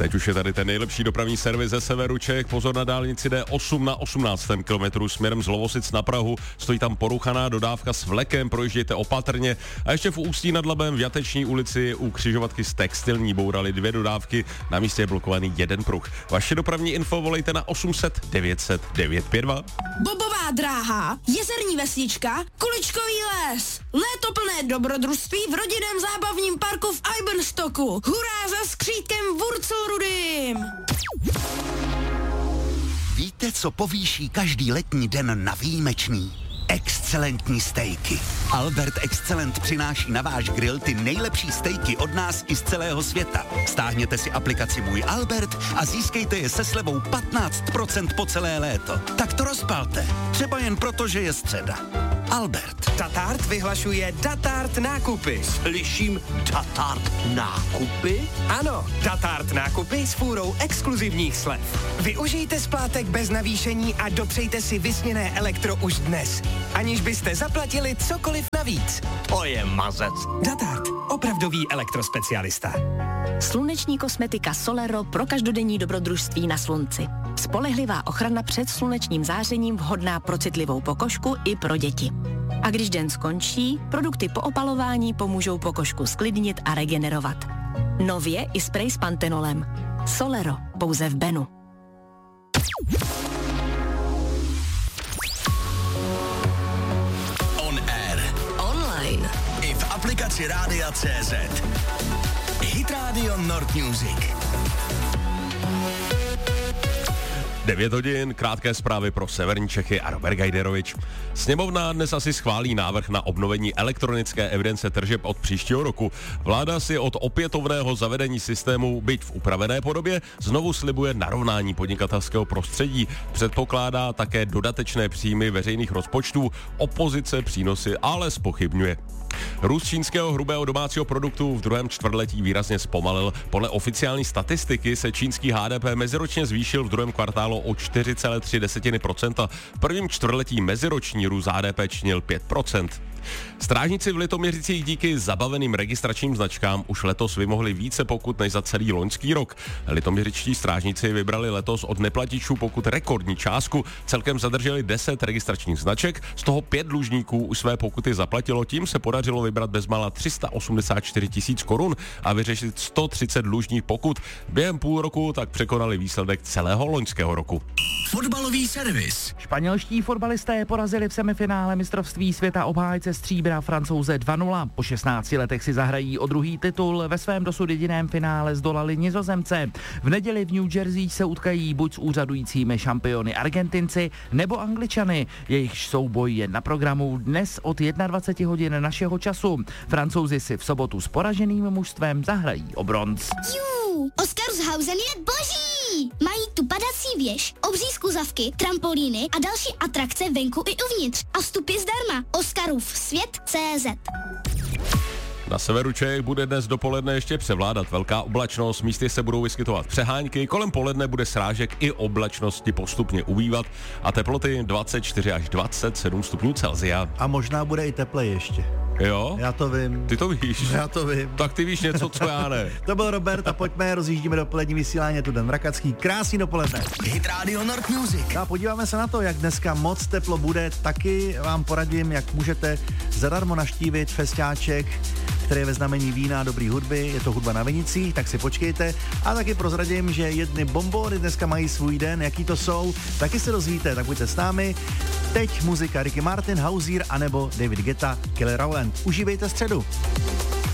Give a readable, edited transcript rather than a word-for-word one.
Teď už je tady ten nejlepší dopravní servis ze severu Čech. Pozor, na dálnici D8 na 18. kilometru směrem z Lovosic na Prahu. Stojí tam poruchaná dodávka s vlekem, projíždějte opatrně. A ještě v Ústí nad Labem v Jateční ulici u křižovatky s Textilní bourali 2 dodávky. Na místě je blokovaný 1 pruh. Vaše dopravní info volejte na 800 900 952. Bobová dráha, jezerní vesnička, Kuličkový les. Léto plné dobrodružství v rodinném zábavním parku v Eibenstocku. Hurá za skřítkem Wurzelrudym! Víte, co povýší každý letní den na výjimečný? Excelentní stejky. Albert Excellent přináší na váš grill ty nejlepší stejky od nás i z celého světa. Stáhněte si aplikaci Můj Albert a získejte je se slevou 15% po celé léto. Tak to rozpalte. Třeba jen proto, že je středa. Albert. Datart vyhlašuje Datart nákupy. Slyším Datart nákupy? Ano, Datart nákupy s fůrou exkluzivních slev. Využijte splátek bez navýšení a dopřejte si vysněné elektro už dnes, aniž byste zaplatili cokoliv navíc. To je mazec. Datart, opravdový elektrospecialista. Sluneční kosmetika Solero pro každodenní dobrodružství na slunci. Spolehlivá ochrana před slunečním zářením vhodná pro citlivou pokožku i pro děti. A když den skončí, produkty po opalování pomůžou pokožku sklidnit a regenerovat. Nově i sprej s pantenolem. Solero, pouze v Benu. On air. Online. I v aplikaci Rádia.cz. Hit Radio Nord Music. 9 hodin, krátké zprávy pro severní Čechy a Robert Gajderovič. Sněmovna dnes asi schválí návrh na obnovení elektronické evidence tržeb od příštího roku. Vláda si od opětovného zavedení systému, byť v upravené podobě, znovu slibuje narovnání podnikatelského prostředí. Předpokládá také dodatečné příjmy veřejných rozpočtů, opozice přínosy ale zpochybňuje. Růst čínského hrubého domácího produktu v druhém čtvrtletí výrazně zpomalil. Podle oficiální statistiky se čínský HDP meziročně zvýšil v druhém kvartálu o 4,3%. V prvním čtvrtletí meziroční růst HDP činil 5%. Strážníci v Litoměřicích díky zabaveným registračním značkám už letos vymohli více pokut než za celý loňský rok. Litoměřičtí strážníci vybrali letos od neplatičů pokut rekordní částku. Celkem zadrželi 10 registračních značek, z toho 5 dlužníků už své pokuty zaplatilo, tím se podařilo vybrat bezmála 384 000 korun a vyřešit 130 dlužních pokut. Během půl roku tak překonali výsledek celého loňského roku. Fotbalový servis. Španělští fotbalisté porazili v semifinále mistrovství světa obhájce stříbra Francouze 2-0. Po 16 letech si zahrají o druhý titul, ve svém dosud jediném finále zdolali Nizozemce. V neděli v New Jersey se utkají buď s úřadujícími šampiony Argentinci nebo Angličany. Jejichž souboj je na programu dnes od 21 hodin našeho času. Francouzi si v sobotu s poraženým mužstvem zahrají o bronz. Oscarshausen je boží! Mají tu padací věž, obří skluzavky, trampolíny a další atrakce venku i uvnitř. A vstupy zdarma. Oscarův svět.cz. Na severu Čech bude dnes dopoledne ještě převládat velká oblačnost, místy se budou vyskytovat přehánky, kolem poledne bude srážek i oblačnosti postupně ubývat a teploty 24 až 27 stupňů Celsia. A možná bude i teplej ještě. Jo? Já to vím. Ty to víš? Já to vím. Tak ty víš něco, co já ne. To byl Robert a pojďme, rozjíždíme dopolední vysílání, tu Dan Vrakacký. Krásný dopoledne. Hit Radio Nord Music. A podíváme se na to, jak dneska moc teplo bude. Taky vám poradím, jak můžete zadarmo navštívit festiáček, který je ve znamení vína a dobrý hudby. Je to hudba na vinicích, tak si počkejte. A taky prozradím, že jedny bombóny dneska mají svůj den. Jaký to jsou, taky se dozvíte, tak buďte s námi. Teď muzika Ricky Martin, Hozier anebo David Guetta, Kelly Rowland. Užívejte středu.